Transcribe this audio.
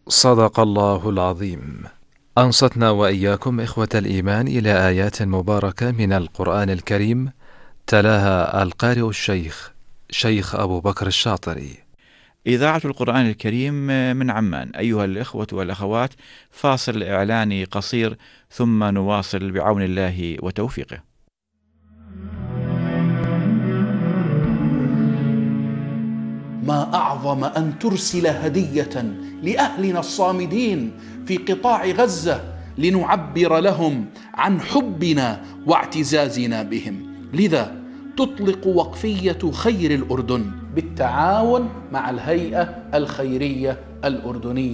صدق الله العظيم. أنصتنا وإياكم إخوة الإيمان إلى آيات مباركة من القرآن الكريم، تلاها القارئ الشيخ شيخ أبو بكر الشاطري. إذاعة القرآن الكريم من عمان. أيها الإخوة والأخوات، فاصل إعلاني قصير ثم نواصل بعون الله وتوفيقه. ما أعظم أن ترسل هدية لأهلنا الصامدين في قطاع غزة لنعبر لهم عن حبنا واعتزازنا بهم. لذا تطلق وقفية خير الأردن بالتعاون مع الهيئة الخيرية الأردنية